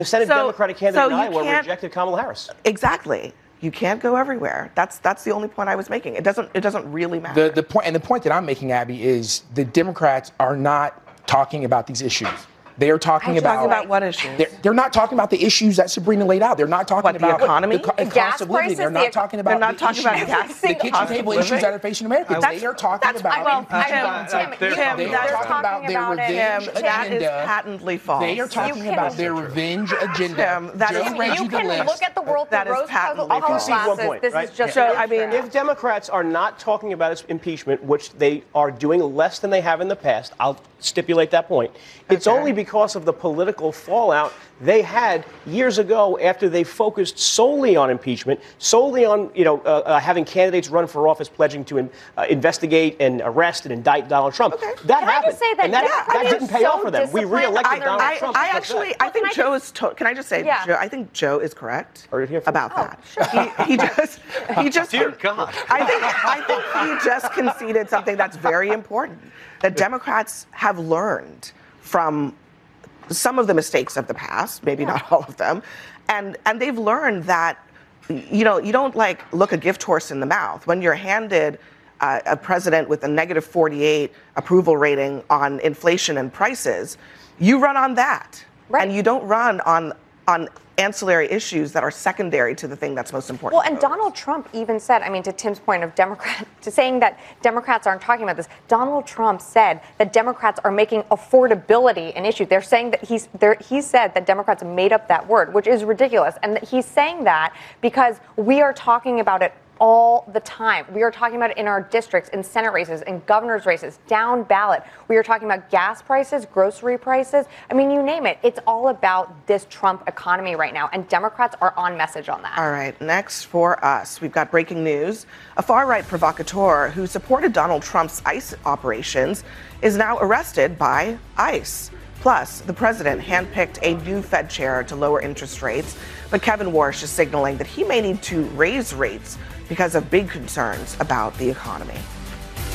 The Senate Democratic candidate in Iowa rejected Kamala Harris. Exactly. You can't go everywhere. That's the only point I was making. It doesn't really matter. The point that I'm making, Abby, is the Democrats are not talking about these issues. They are talking about what issues? They're not talking about the issues that Sabrina laid out. They're not talking about the economy, the cost of living. They're not talking about the kitchen table issues that are facing Americans. They are talking about Tim, they're talking about their revenge agenda. That is patently false. They are talking about their revenge agenda. You can look at the world through rose-colored I'll concede one point. This is just if Democrats are not talking about impeachment, which they are doing less than they have in the past, I'll stipulate that point. It's only because of the political fallout they had years ago after they focused solely on impeachment, solely on having candidates run for office pledging to investigate and arrest and indict Donald Trump. Okay. That happened. I just say that that didn't pay off for them. We re-elected Donald Trump. I think Joe is. Can I just say? Yeah. Joe, I think Joe is correct about that. Sure. He just. Dear God. I think he just conceded something that's very important. That Democrats have learned from some of the mistakes of the past, maybe not all of them, and they've learned that you don't look a gift horse in the mouth when you're handed a president with a negative 48 approval rating on inflation and prices. You run on that, and you don't run on ancillary issues that are secondary to the thing that's most important. Well, and Donald Trump even said, I mean, to Tim's point of saying that Democrats aren't talking about this, Donald Trump said that Democrats are making affordability an issue. They're saying that he said that Democrats made up that word, which is ridiculous. And he's saying that because we are talking about it all the time. We are talking about it in our districts, in Senate races, in governor's races, down ballot. We are talking about gas prices, grocery prices. I mean, you name it. It's all about this Trump economy right now, and Democrats are on message on that. All right, next for us, we've got breaking news. A far-right provocateur who supported Donald Trump's ICE operations is now arrested by ICE. Plus, the president handpicked a new Fed chair to lower interest rates, but Kevin Warsh is signaling that he may need to raise rates because of big concerns about the economy.